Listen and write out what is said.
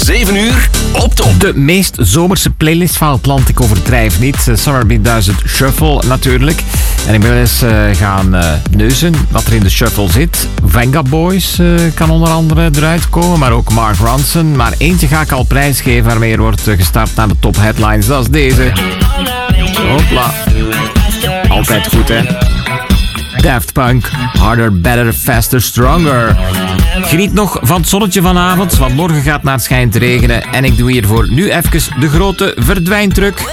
7 uur op top. De meest zomerse playlist van het land, ik overdrijf niet. Summer Beat 1000 Shuffle natuurlijk. En ik ben wel eens gaan neuzen wat er in de shuffle zit. Venga Boys kan onder andere eruit komen, maar ook Mark Ronson. Maar eentje ga ik al prijsgeven waarmee er wordt gestart naar de top headlines. Dat is deze. Hopla. Altijd goed, hè? Daft Punk, Harder, Better, Faster, Stronger. Geniet nog van het zonnetje vanavond, want morgen gaat naar het schijnt regenen. En ik doe hiervoor nu even de grote verdwijntruc.